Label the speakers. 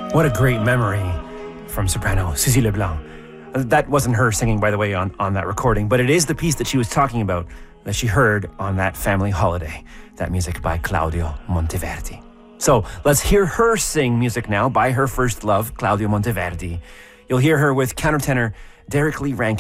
Speaker 1: What a great memory from soprano Suzy Leblanc. That wasn't her singing, by the way, on that recording, but it is the piece that she was talking about that she heard on that family holiday. That music by Claudio Monteverdi. So let's hear her sing music now by her first love, Claudio Monteverdi. You'll hear her with countertenor Derek Lee Rankin.